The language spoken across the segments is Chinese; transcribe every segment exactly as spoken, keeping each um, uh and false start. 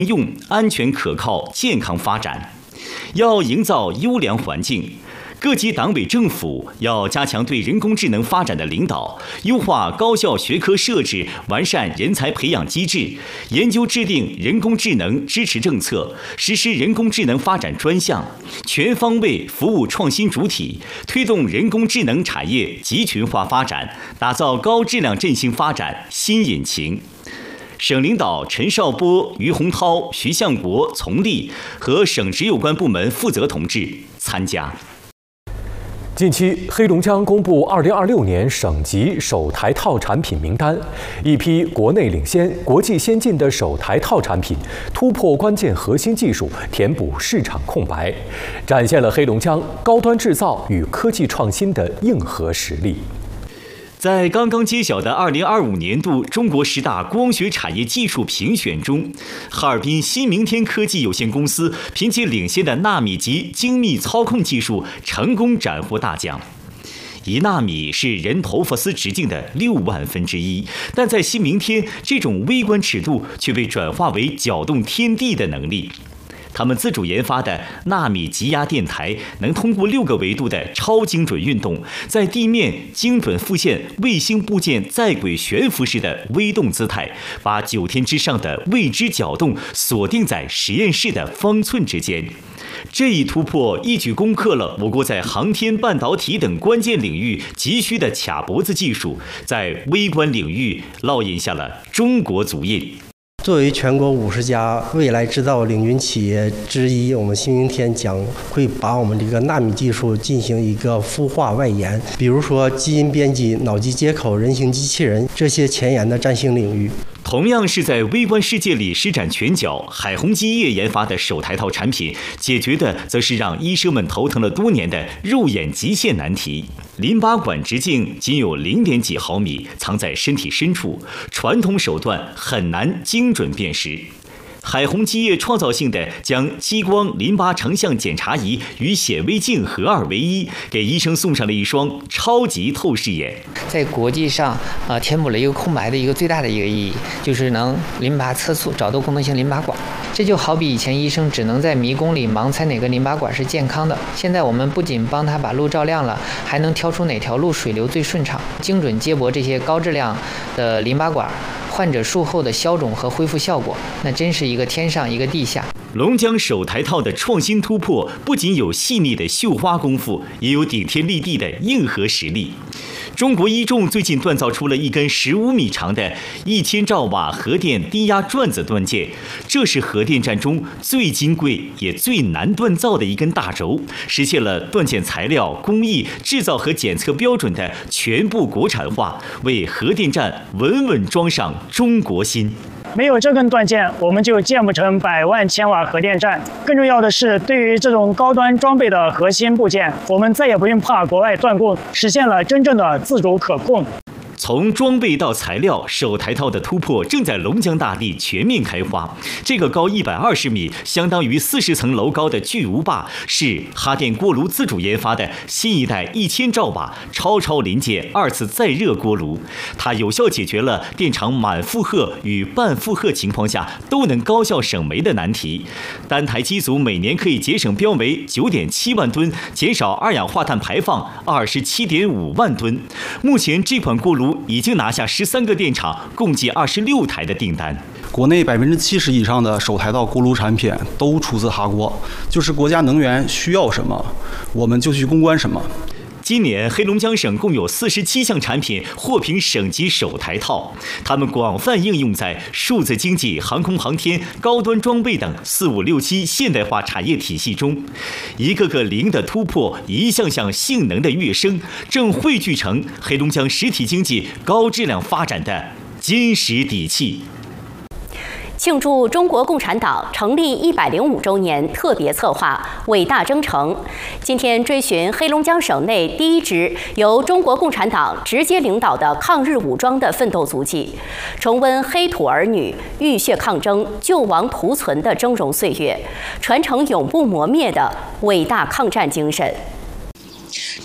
用安全可靠、健康发展。要营造优良环境，各级党委政府要加强对人工智能发展的领导，优化高校学科设置，完善人才培养机制，研究制定人工智能支持政策，实施人工智能发展专项，全方位服务创新主体，推动人工智能产业集群化发展，打造高质量振兴发展新引擎。省领导陈少波、于洪涛、徐向国、丛立和省直有关部门负责同志参加。 近期，黑龙江公布二零二六年省级首台套产品名单，一批国内领先、国际先进的首台套产品，突破关键核心技术，填补市场空白，展现了黑龙江高端制造与科技创新的硬核实力。 在刚刚揭晓的二零二五年度中国十大光学产业技术评选中，哈尔滨新明天科技有限公司凭借领先的纳米级精密操控技术，成功斩获大奖。一纳米是人头发丝直径的六万分之一，但在新明天，这种微观尺度却被转化为搅动天地的能力。他们自主研发的纳米极压电台，能通过六个维度的超精准运动，在地面精准复现卫星部件在轨悬浮式的微动姿态，把九天之上的未知搅动锁定在实验室的方寸之间。这一突破一举攻克了我国在航天、半导体等关键领域急需的卡脖子技术，在微观领域烙印下了中国足印。 作为全国五十家未来制造领军企业之一，我们新明天将会把我们这个纳米技术进行一个孵化外延，比如说基因编辑、脑机接口、人形机器人这些前沿的占星领域。 同样是在微观世界里施展拳脚，海宏基业研发的首台套产品，解决的则是让医生们头疼了多年的肉眼极限难题。淋巴管直径仅有零点几毫米，藏在身体深处，传统手段很难精准辨识。海宏基业创造性地将激光淋巴成像检查仪与显微镜合二为一，给医生送上了一双超级透视眼。 在国际上，呃，填补了一个空白的一个最大的一个意义，就是能淋巴测速，找到功能性淋巴管。这就好比以前医生只能在迷宫里盲猜哪个淋巴管是健康的，现在我们不仅帮他把路照亮了，还能挑出哪条路水流最顺畅，精准接驳这些高质量的淋巴管。患者术后的消肿和恢复效果，那真是一个天上一个地下。 龙江首台套的创新突破，不仅有细腻的绣花功夫，也有顶天立地的硬核实力。中国一重最近锻造出了一根十五米长的一千兆瓦核电低压转子断件，这是核电站中最金贵也最难锻造的一根大轴，实现了断件材料、工艺、制造和检测标准的全部国产化，为核电站稳稳装上中国心。 没有这根断件，我们就建不成百万千瓦核电站。更重要的是，对于这种高端装备的核心部件，我们再也不用怕国外断供，实现了真正的自主可控。 从装备到材料，首台套的突破正在龙江大地全面开花。这个高一百二十米，相当于四十层楼高的巨无霸，是哈电锅炉自主研发的新一代一千兆瓦超超临界二次再热锅炉。它有效解决了电厂满负荷与半负荷情况下都能高效省煤的难题。单台机组每年可以节省标煤九点七万吨，减少二氧化碳排放二十七点五万吨。目前这款锅炉已经拿下十三个电厂共计二十六台的订单。 国内百分之七十以上的首台套锅炉产品都出自哈锅，就是国家能源需要什么，我们就去攻关什么。 今年黑龙江省共有四十七项产品获评省级首台套，它们广泛应用在数字经济、航空航天、高端装备等四五六七现代化产业体系中，一个个零的突破，一项项性能的跃升，正汇聚成黑龙江实体经济高质量发展的坚实底气。 庆祝中国共产党成立一百零五周年特别策划“伟大征程”，今天追寻黑龙江省内第一支由中国共产党直接领导的抗日武装的奋斗足迹，重温黑土儿女浴血抗争、救亡图存的峥嵘岁月，传承永不磨灭的伟大抗战精神。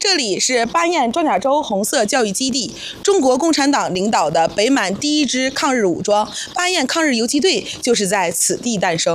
这里是巴彦装甲州红色教育基地，中国共产党领导的北满第一支抗日武装巴彦抗日游击队就是在此地诞生。